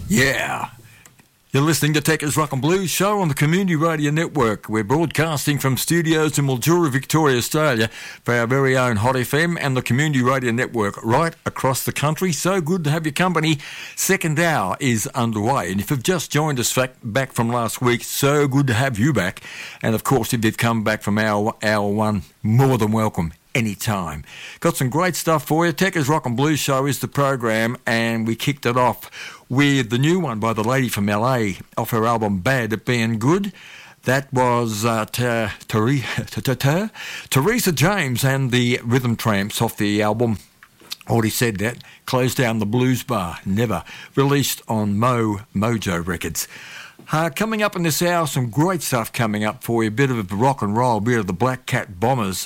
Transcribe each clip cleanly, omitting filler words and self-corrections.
Yeah. You're listening to Techers Rock and Blues Show on the Community Radio Network. We're broadcasting from studios in Mildura, Victoria, Australia for our very own Hot FM and the Community Radio Network right across the country. So good to have your company. Second hour is underway. And if you've just joined us back from last week, so good to have you back. And of course, if you've come back from hour one, more than welcome. Anytime. Got some great stuff for you. Techers Rock and Blues Show is the program, and we kicked it off with the new one by the lady from LA off her album Bad at Being Good. That was Teresa James and the Rhythm Tramps off the album. Already said that. Closed Down the Blues Bar. Never. Released on Mojo Records. Coming up in this hour, some great stuff coming up for you. A bit of rock and roll, a bit of the Black Cat Boppers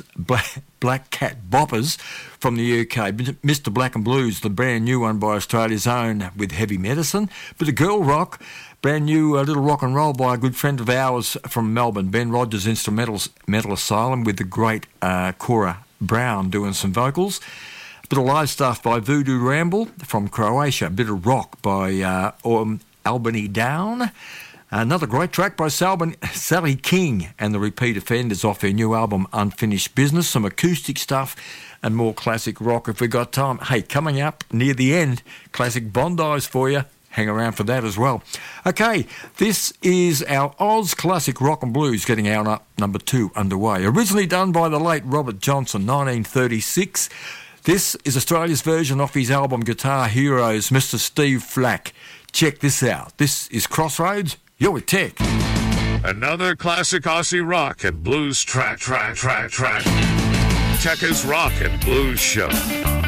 from the UK. Mr. Black and Blues, the brand new one by Australia's own with Heavy Medicine. Bit of girl rock, brand new little rock and roll by a good friend of ours from Melbourne, Ben Rogers Instrumental Asylum, with the great Cora Brown doing some vocals. A bit of live stuff by Voodoo Ramble from Croatia. A bit of rock by Albany Down. Another great track by Sally King and the Repeat Offenders off their new album Unfinished Business. Some acoustic stuff and more classic rock if we got time. Hey, coming up near the end, classic Bondis for you. Hang around for that as well. Okay, this is our Oz Classic Rock and Blues getting our number 2 underway. Originally done by the late Robert Johnson, 1936. This is Australia's version of his album Guitar Heroes, Mr. Steve Flack. Check this out. This is Crossroads. You're with Tech. Another classic Aussie rock and blues track. Techers Rock and Blues Show.